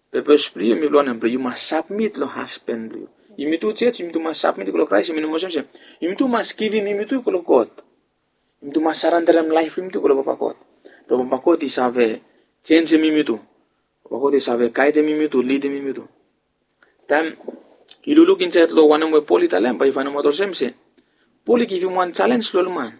Purpose believe mi blow you must submit lo husband believe. You to church, you must submit to Christ, you must give him to God. You must surrender him life him to God. Papa God is have change him to. Papa God is have guide him to lead him to. Then you look inside lo one way Paul Italian by fan motor semse. Paul give him one challenge lo man.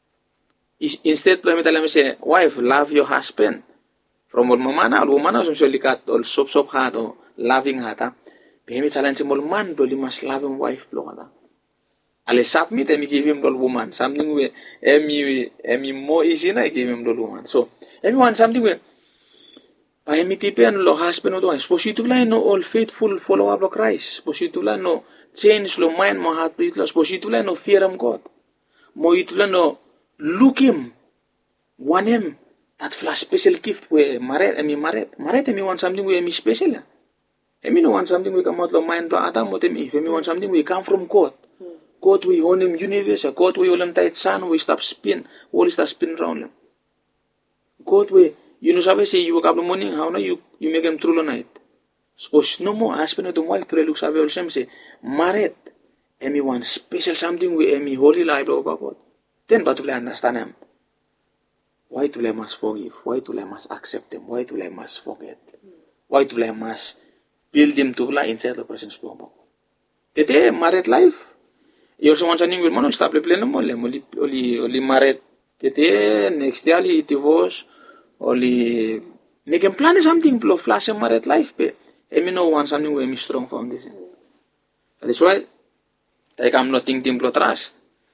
Instead lo Italian say wife love your husband. From all mamana some likat all sop hat or loving hat. Behemi challenge all man do must love him wife lo ada. Ale submit and give him the woman. Something where emi more easy na give him the woman. So everyone something where by me tipen lo husband or wife. Positula no all faithful follower of Christ. Positula no change lo mind mo heart beat lo. Positula no fear of God. Mo itula no look him, want him. That flash special gift where married emi want something where emi special. Emi no want something we come out lo mind lo adam mo emi. Emi want something we come from God. God we own him universe. God we own him tight sun. We stop spin. All stop spin round him. God we you know say you wake up in the morning. How now you make him through the night. Suppose no more husband or the wife to look save all same say married. Emi want special something we emi holy life of God. Then but to understand him. Why to let must forgive? Why to let must accept him? Why to let must forget? Why to let must build him to lie inside the presence of God? Today married life. You also want something with money, stop the plan only married. Today, next year, divorce, only make him plan something, blow flash and married life. But I no want something with me strong foundation. That's why I come not thinking blow trust.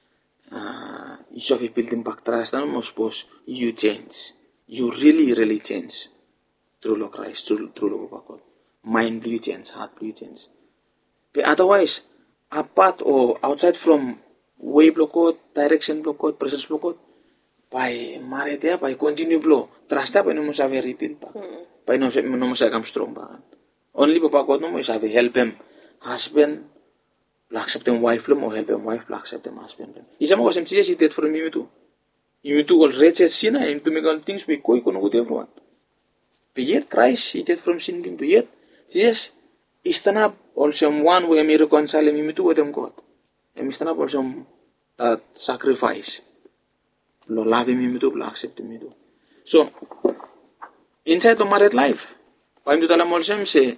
You should be building back trust, and most suppose you change. You really change through Lord Christ, through Lord God. Mind blue change, heart blue change. But otherwise, apart or outside from way block direction block presence block, by married there, by continue blow, trust up and no must have a repeat back. By no must have come strong back. Only Papa God no must have help him husband, accept him wife or help him wife, accept him husband. Is a more some serious did for me too. You too all wretched sinner and to make all things we go with everyone. But yet Christ he did from sin to yet Jesus is stand up also one way me reconcile me to them God. And stand up also that sacrifice. Lord love me to accept me to. So inside the married life, I'm to tell them also say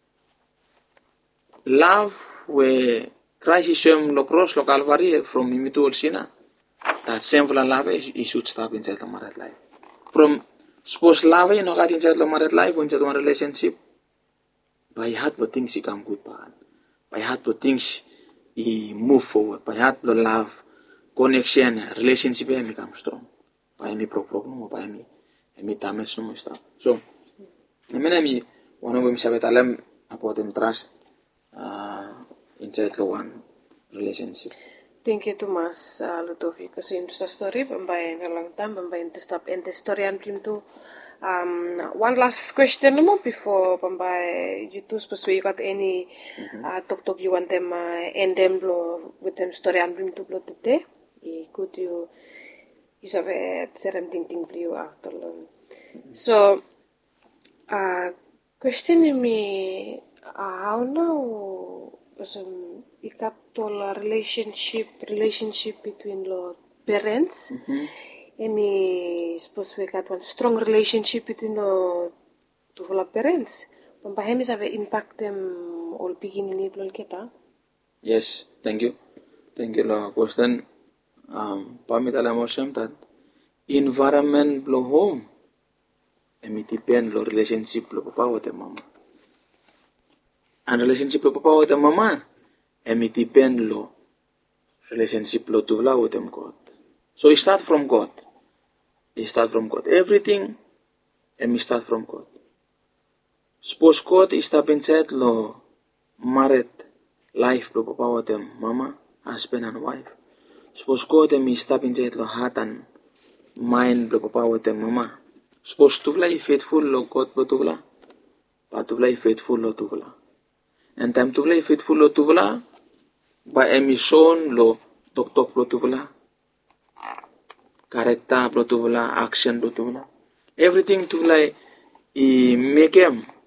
love where Christ is shown the cross lo Calvary from me to all sinner. That same love is should stop inside the married life. From suppose love you know got inside the married life or inside one relationship. By heart but things he come good bad. By heart but things he move forward. By heart but love connection relationship he come strong. By me problem by me damage no more strong. So I mean one of them sabi talam about them trust inside the one relationship. Thank you, Thomas Ludovic. Kasi into sa story, pambayan na lang tam, pambayan to stop and the story and to one last question naman before pambay you two suppose you got any talk you want them end them blow with them story and bring to blow today. Could you have said thinking blue after long. So question me how now ikat to relationship between the parents. Emi suppose we got one strong relationship between the two parents. Pampahemi have impact them all beginning ni blol kita. Yes, thank you. Thank you la question. Pamit alam mo that environment blow home. Emi depend lo relationship lo papa with mama. And relationship lo papa with mama. Emi depend lo relationship lo tuvla with them God. So it start from God. It start from God. Everything emi start from God. Suppose God is step inside lo married life lo papa with them mama, husband and wife. Suppose God emi step inside lo heart and mind lo papa with them mama. Suppose tuvla faithful lo God lo tuvla. But tuvla faithful lo tuvla. And time tuvla faithful lo tuvla. Ba emi son lo tok lo tuvla. Karakter lo tuvla, action lo tuvla. Everything tuvla I make him